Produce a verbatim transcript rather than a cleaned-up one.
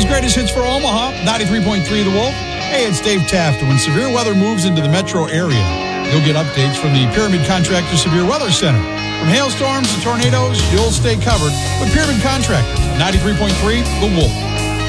Country's greatest hits for Omaha, ninety-three point three The Wolf. Hey, it's Dave Taft. When severe weather moves into the metro area, you'll get updates from the Pyramid Contractor Severe Weather Center. From hailstorms to tornadoes, you'll stay covered with Pyramid Contractor, ninety-three point three The Wolf.